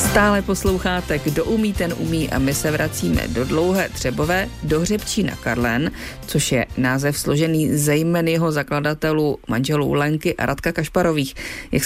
Stále posloucháte Kdo umí, ten umí a my se vracíme do Dlouhé Třebové, do Hřebčína Karlén, což je název složený ze jmen jeho zakladatelů, manželů Lenky a Radka Kašparových. Jak